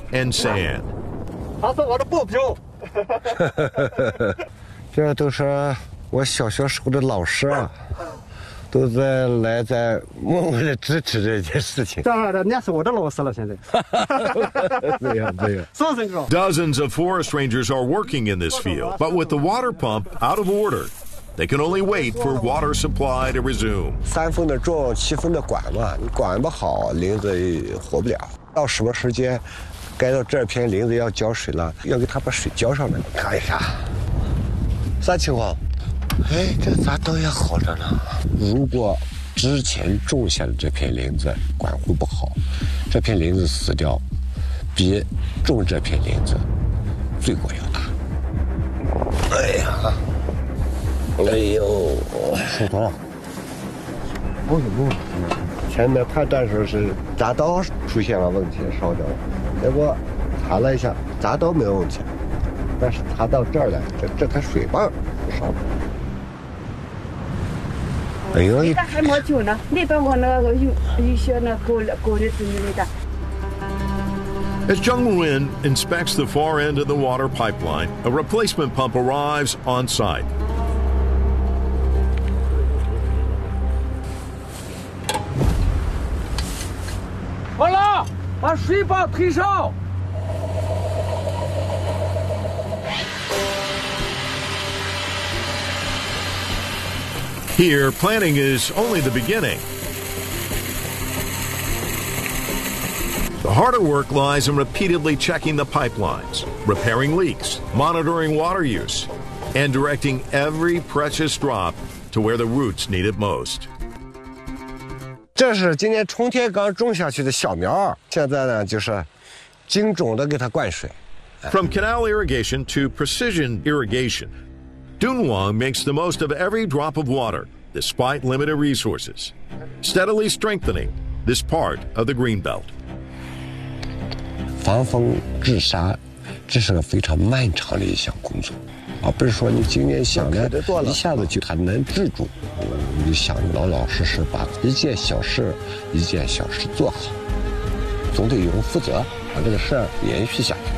and sand. 他是我的保镖。 这都是我小学时候的老师啊，都在默默的支持这件事情。 当然了，那是我的老师了，现在。 对呀，对呀。 是不是哥？ Dozens of forest rangers are working in this field, but with the water pump out of order, they can only wait for water supply to resume. 3分的种，7分的管嘛，你管不好，林子也活不了。到什么时间，该到这片林子要浇水了，要给它把水浇上来。看一下，啥情况？哎，这咋倒也好着呢？如果之前种下的这片林子管护不好，这片林子死掉，比种这片林子罪过要大。哎呀！ 哎呦，收多了。哦呦，前面判断说是铡刀出现了问题，烧掉了。结果查了一下，铡刀没有问题，但是查到这儿来，这颗水棒烧了。哎呦， 那还没久呢，那边我那个有些那狗的子女的。 As Zheng Wen inspects the far end of the water pipeline, a replacement pump arrives on site. 好了，把水泵推上。 Here, planting is only the beginning. The harder work lies in repeatedly checking the pipelines, repairing leaks, monitoring water use, and directing every precious drop to where the roots need it most. 这是今年春天刚种下去的小苗，现在呢就是精准的给它灌水。 From canal irrigation to precision irrigation, Dunhuang makes the most of every drop of water, despite limited resources, steadily strengthening this part of the Greenbelt. 防风治沙，这是个非常漫长的一项工作，不是说你今年想的一下子就它能治住，你想老老实实把一件小事做好，总得有人负责，把这个事儿延续下去。